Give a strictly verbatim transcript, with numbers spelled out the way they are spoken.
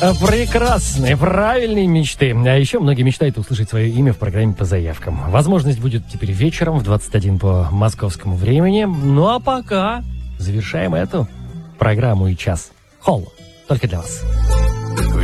Прекрасные, правильные мечты. А еще многие мечтают услышать свое имя в программе по заявкам. Возможность будет теперь вечером в двадцать один по московскому времени. Ну а пока завершаем эту программу и час. Холл. Только для вас.